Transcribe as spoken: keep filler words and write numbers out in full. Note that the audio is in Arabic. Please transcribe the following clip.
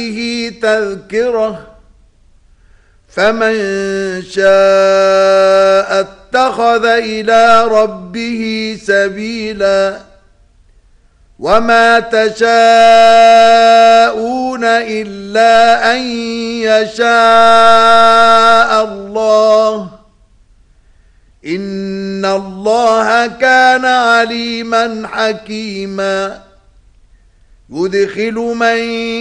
تذكرة فمن شاء اتخذ إلى ربه سبيلا وما تشاءون إلا أن يشاء الله إن الله كان عليما حكيما يدخل من